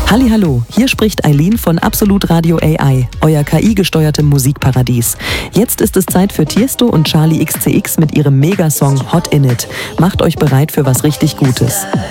Hallihallo, hier spricht Eileen von Absolut Radio AI, euer KI-gesteuertem Musikparadies. Jetzt ist es Zeit für Tiesto und Charli XCX mit ihrem Megasong Hot In It. Macht euch bereit für was richtig Gutes.